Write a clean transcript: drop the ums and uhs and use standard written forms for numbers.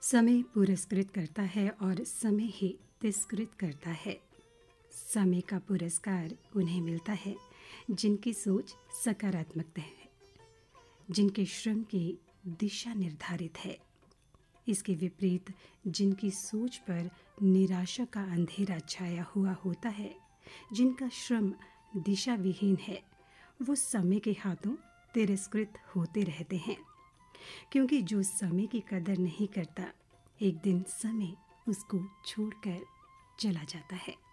समय पुरस्कृत करता है और समय ही तिरस्कृत करता है। समय का पुरस्कार उन्हें मिलता है जिनकी सोच सकारात्मक है, जिनके श्रम की दिशा निर्धारित है। इसके विपरीत जिनकी सोच पर निराशा का अंधेरा छाया हुआ होता है, जिनका श्रम दिशा विहीन है, वो समय के हाथों तिरस्कृत होते रहते हैं। क्योंकि जो समय की कदर नहीं करता, एक दिन समय उसको छोड़कर चला जाता है।